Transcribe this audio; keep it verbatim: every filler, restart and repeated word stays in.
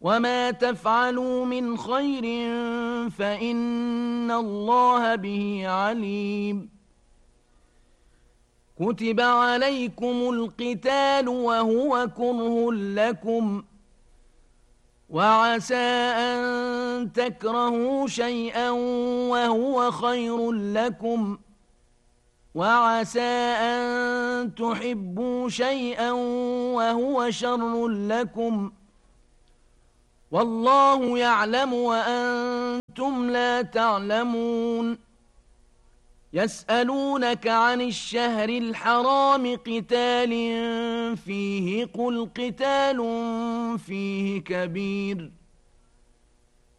وما تفعلوا من خير فإن الله به عليم. كتب عليكم القتال وهو كره لكم وعسى أن تكرهوا شيئا وهو خير لكم وعسى أن تحبوا شيئا وهو شر لكم والله يعلم وأنتم لا تعلمون. يسألونك عن الشهر الحرام قتال فيه قل قتال فيه كبير